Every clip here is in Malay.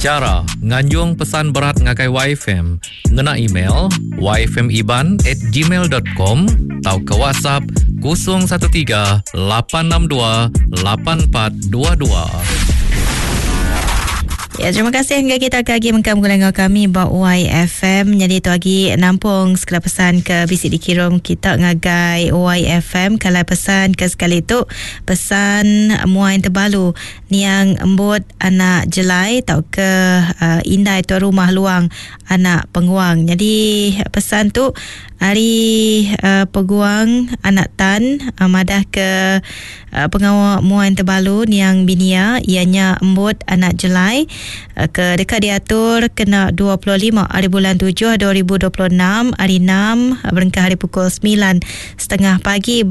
Cara nganjung pesan berat ngakai YFM, ngena email yfmiban@gmail.com atau ke WhatsApp 013 862 8422. Ya, terima kasih hingga kita lagi mengkamu kami buat YFM. Jadi tu lagi nampung segala pesan ke bisik dikirim kita ngagai YFM. Kalau pesan ke sekali tu pesan muai terbalu ni yang embut anak jelai tau ke indai tu rumah luang anak penguang. Jadi pesan tu hari peguang anak tan madah ke pengawal muai terbalu ni yang binia ianya embut anak jelai ke dekat diatur kena 25 hari bulan 7 2026 hari 6 berengkah hari pukul 9:30 pagi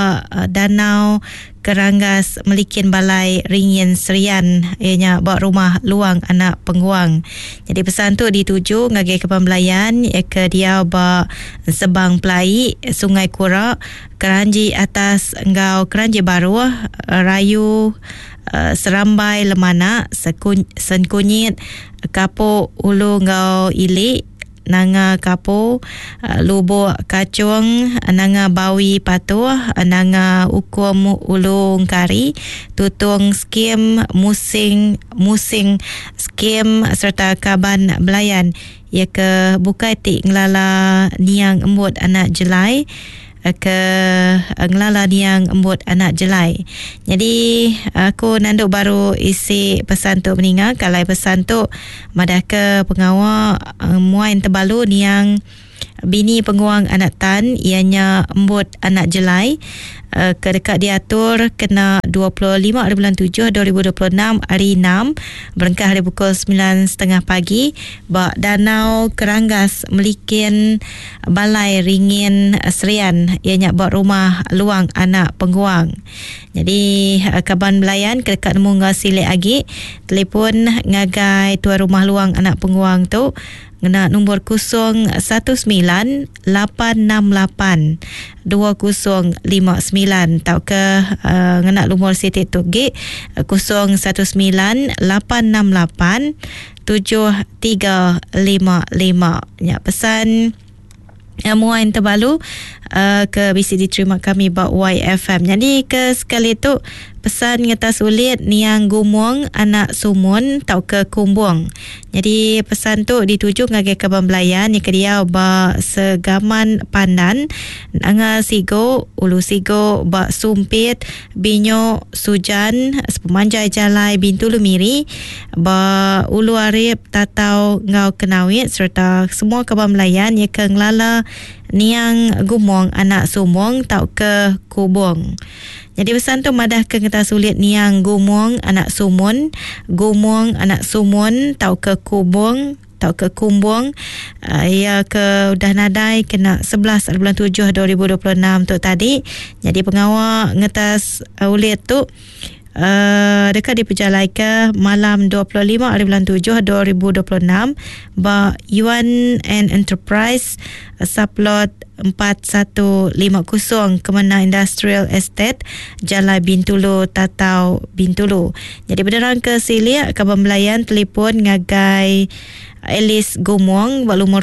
danau Keranggas melikin balai ringin serian ianya buat rumah luang anak penguang. Jadi pesan tu dituju ngagai ke pembelayan ke dia ba Sebang Pelai Sungai Kurak Keranji atas engau Keranji Baru Rayu Serambai Lemana Senkunyit Kapuk Ulu Ngau Ilik Nanga Kapo Lubuk Kacung Nanga Bawi Patuh Nanga Ukum Ulung Kari Tutung Skim Musing Skim serta Kaban Belayan ia ke Bukai Tik Ngelala Niang Embut Anak Jelai ke ngelala yang embut anak jelai. Jadi aku nanduk baru isi pesan tu meninggal. Kalau pesan tu madah ke pengawal muain terbalu yang bini penguang anak tan ianya embut anak jelai ke dekat diatur kena 25 hari bulan 7 2026 hari 6 berengkah hari pukul 9:30 pagi bak danau Keranggas melikin balai ringin serian ianya buat rumah luang anak penguang. Jadi kaban belayan ke dekat nemu ngasilik agi telefon ngagai tuan rumah luang anak penguang tu ngena nombor 019-868-2059 tau ke ngena nombor sitik tu G 019-868-7355 ya pesan muain terbalu ke bisa diterima kami buat YFM. Jadi ke sekali tu pesan ngata sulit niang gumong anak sumun tau ke kumbung. Jadi pesan tu dituju ngagai ke pembelayan ni ke dia ba segaman pandan anga sigo ulu sigo ba sumpit binyo sujan sepemanjai jalai Bintulu Miri ba ulu arif tatau ngau kenawit serta semua ke pembelayan ya ke ngelala niang gumong anak sumong tau ke kubung. Jadi pesan tu madah ke kita sulit niang gumong anak sumun tau ke kubung tau ke kumbung ia ke udah nadai kena 11 bulan 7 2026 tu tadi. Jadi pengawal ngetas ulit tu dekat diperjalai ke malam 25 hari bulan 7 2026 ba Yuan and Enterprise Saplot 4150 Kemana Industrial Estate Jalan Bintulu Tatau Bintulu. Jadi beneran ke Silia kabar melayan telefon ngagai Elis Gumong berumur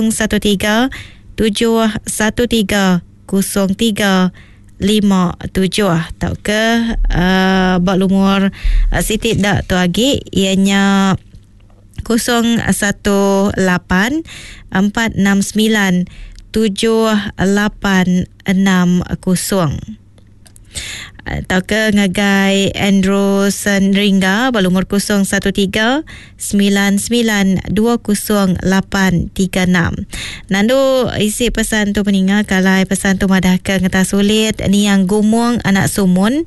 013-713-0357 tau ke berumur sitik dak tu lagi ianya 018-469-7860 tau ke ngagai Andrewson Ringga berumur 013-99-20836. Nandu isi pesan tu peninggal kalau pesan tu madah ke ngata sulit ni yang gumong anak sumun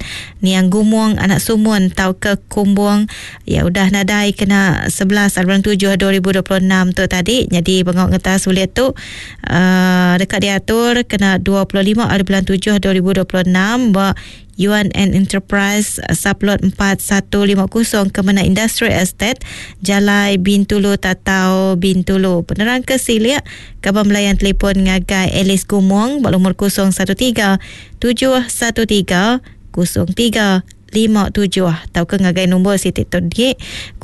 tau ke kumbung ya udah nadai kena 11 bulan 7 2026 tu tadi. Jadi bengok ngata sulit tu dekat diatur kena 25 bulan 7 2026 ba Yuan and Enterprise Saplot 4150 Kemana Industrial Estate Jalai Bintulu Tatau Bintulu. Penerang ke Silia kabar melayan telefon ngagai Elis Gumong berumur 013-713-0355 atau ke ngagai nombor si TikTok dia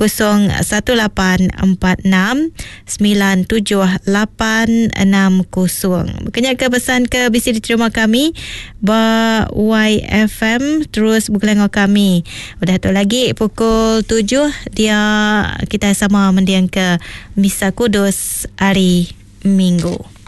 01846978660. Berkenyak ke pesan ke bisi diterima kami ba YFM terus berkelengok kami. Udah tu lagi pukul 7 dia kita sama mendiang ke Misa Kudus hari Minggu.